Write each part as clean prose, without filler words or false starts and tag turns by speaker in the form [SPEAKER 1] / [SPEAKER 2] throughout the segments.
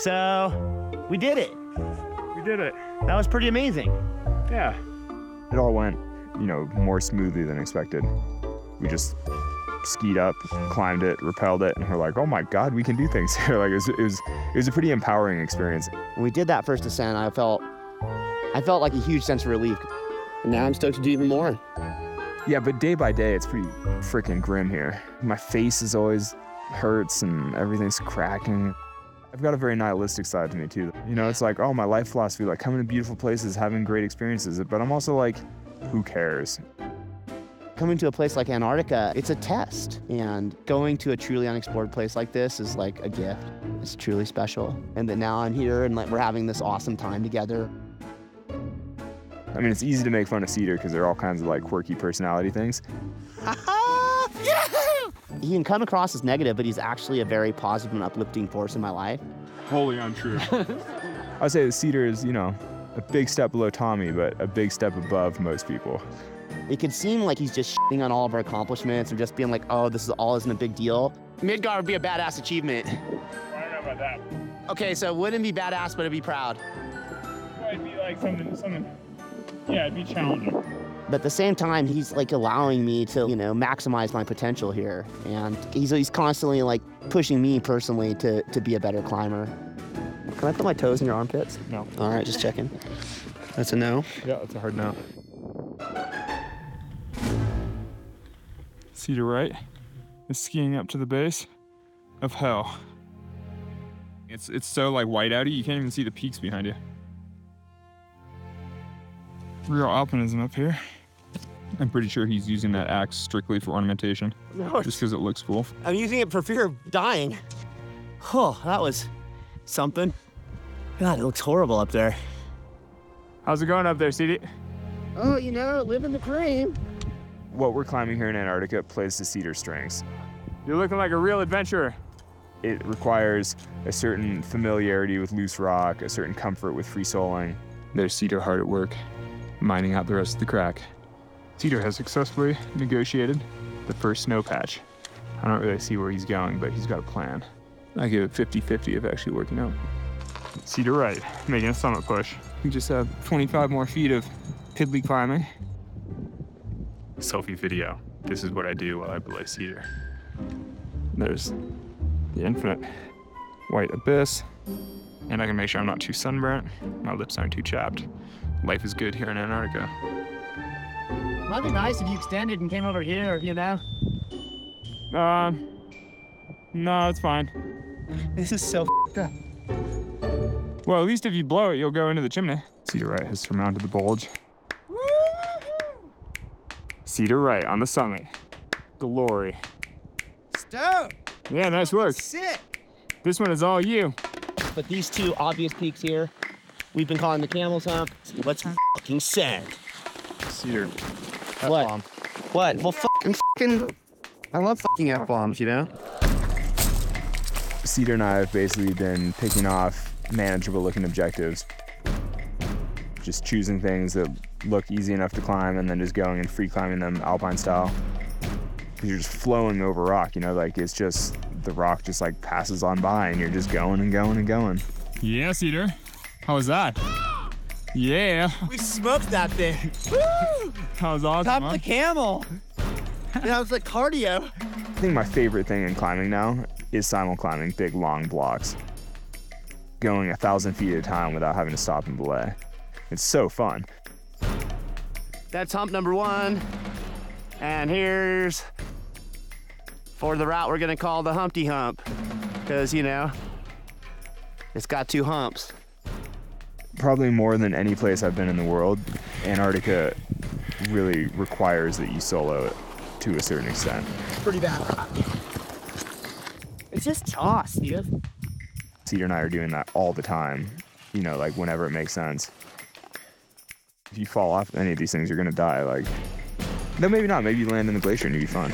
[SPEAKER 1] So we did it.
[SPEAKER 2] We did it.
[SPEAKER 1] That was pretty amazing.
[SPEAKER 2] Yeah.
[SPEAKER 3] It all went, more smoothly than expected. We just skied up, climbed it, rappelled it, and we're like, oh my God, we can do things here. Like it was a pretty empowering experience.
[SPEAKER 4] When we did that first ascent, I felt like a huge sense of relief. And now I'm stoked to do even more.
[SPEAKER 3] Yeah, but day by day, it's pretty freaking grim here. My face is always hurts and everything's cracking. I've got a very nihilistic side to me too. It's like, oh, my life philosophy, like coming to beautiful places, having great experiences. But I'm also like, who cares?
[SPEAKER 4] Coming to a place like Antarctica, it's a test. And going to a truly unexplored place like this is like a gift. It's truly special. And that now I'm here and we're having this awesome time together.
[SPEAKER 3] I mean, it's easy to make fun of Cedar because they're all kinds of like quirky personality things.
[SPEAKER 4] He can come across as negative, but he's actually a very positive and uplifting force in my life.
[SPEAKER 2] Wholly untrue.
[SPEAKER 3] I would say that Cedar is, a big step below Tommy, but a big step above most people.
[SPEAKER 4] It could seem like he's just shitting on all of our accomplishments and just being like, oh, this is all isn't a big deal. Midgard would be a badass achievement.
[SPEAKER 2] I don't know about that.
[SPEAKER 4] Okay, so it wouldn't be badass, but it'd be proud.
[SPEAKER 2] Well, it'd be like something. Yeah, it'd be challenging.
[SPEAKER 4] But at the same time, he's like allowing me to, maximize my potential here. And he's constantly like pushing me personally to be a better climber. Can I put my toes in your armpits?
[SPEAKER 3] No.
[SPEAKER 4] All right, just checking. That's a no.
[SPEAKER 3] Yeah, that's a hard no.
[SPEAKER 2] Cedar Right is skiing up to the base of hell. It's so like whiteouty, you can't even see the peaks behind you. Real alpinism up here. I'm pretty sure he's using that axe strictly for ornamentation.
[SPEAKER 1] No,
[SPEAKER 2] just because it looks cool.
[SPEAKER 1] I'm using it for fear of dying. Oh, that was something. God, it looks horrible up there.
[SPEAKER 2] How's it going up there, CD?
[SPEAKER 4] Oh, living the dream.
[SPEAKER 3] What we're climbing here in Antarctica plays to Cedar's strengths.
[SPEAKER 2] You're looking like a real adventurer.
[SPEAKER 3] It requires a certain familiarity with loose rock, a certain comfort with free soling.
[SPEAKER 2] There's Cedar hard at work, mining out the rest of the crack. Cedar has successfully negotiated the first snow patch. I don't really see where he's going, but he's got a plan. I give it 50-50 of actually working out. Cedar Right, making a summit push. We just have 25 more feet of piddly climbing. Selfie video. This is what I do while I belay Cedar. There's the infinite white abyss. And I can make sure I'm not too sunburnt. My lips aren't too chapped. Life is good here in Antarctica.
[SPEAKER 1] Might be nice if you extended and came over here,
[SPEAKER 2] No, it's fine.
[SPEAKER 1] This is so up.
[SPEAKER 2] Well, at least if you blow it, you'll go into the chimney. Cedar Right has surmounted the bulge. Cedar Right on the summit. Glory.
[SPEAKER 1] Stoked.
[SPEAKER 2] Yeah, nice work.
[SPEAKER 1] Sick.
[SPEAKER 2] This one is all you.
[SPEAKER 4] But these two obvious peaks here, we've been calling the Camel's Hump. Let's fucking send.
[SPEAKER 3] Cedar.
[SPEAKER 4] What?
[SPEAKER 3] F-bomb.
[SPEAKER 4] What? Well, I love fucking F-bombs,
[SPEAKER 3] Cedar and I have basically been picking off manageable looking objectives. Just choosing things that look easy enough to climb and then just going and free climbing them alpine style. You're just flowing over rock, it's just, the rock just like passes on by and you're just going and going and going.
[SPEAKER 2] Yeah, Cedar. How was that? Yeah.
[SPEAKER 1] We smoked that thing. Woo!
[SPEAKER 2] That was awesome,
[SPEAKER 1] Top
[SPEAKER 2] huh?
[SPEAKER 1] the camel. That was like cardio.
[SPEAKER 3] I think my favorite thing in climbing now is simul climbing big long blocks. Going 1,000 feet at a time without having to stop and belay. It's so fun.
[SPEAKER 4] That's hump number 1. And here's for the route we're gonna call the Humpty Hump. Because, it's got 2 humps.
[SPEAKER 3] Probably more than any place I've been in the world, Antarctica really requires that you solo it to a certain extent.
[SPEAKER 1] Pretty bad. It's just toss, dude.
[SPEAKER 3] Cedar and I are doing that all the time, like whenever it makes sense. If you fall off any of these things, you're gonna die. No, maybe not. Maybe you land in the glacier and you'll be fine.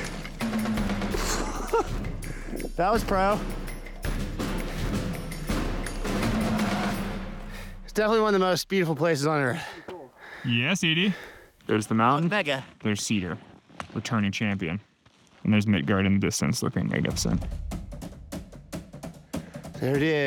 [SPEAKER 4] That was pro. It's definitely one of the most beautiful places on Earth.
[SPEAKER 2] Yes, Edie. There's the mountain.
[SPEAKER 1] Mega.
[SPEAKER 2] There's Cedar, returning champion. And there's Midgard in the distance looking magnificent.
[SPEAKER 4] There it is.